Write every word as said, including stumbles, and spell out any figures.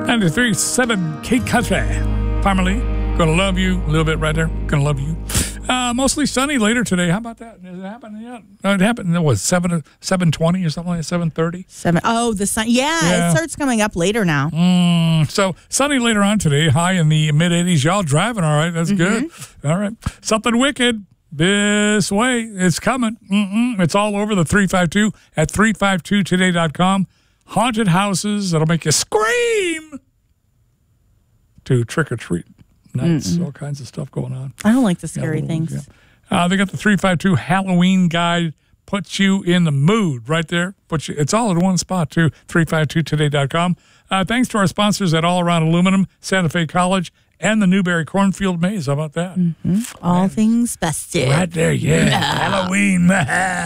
ninety-three point seven K Country. Parmalee, gonna love you. A little bit right there. Gonna love you. Uh, mostly sunny later today. How about that? Has it happened yet? No, it happened. It was seven seven twenty or something like that. Seven thirty. Seven. Oh, the sun. Yeah, Yeah. it starts coming up later now. Mm, so sunny later on today. High in the mid eighties. Y'all driving all right? That's good. All right. Something wicked this way. It's coming. Mm-mm. It's all over the three five two at three five two today dot com. Haunted houses that'll make you scream. To trick or treat nights. Mm-mm. All kinds of stuff going on. I don't like the scary yeah, things. Yeah. Uh, they got the three five two Halloween guide. Puts you in the mood right there. Puts you, it's all in one spot, too. three five two today dot com. Uh, thanks to our sponsors at All Around Aluminum, Santa Fe College, and the Newberry Cornfield Maze. How about that? Mm-hmm. All Man. Things busted. Right there, yeah. yeah. Halloween.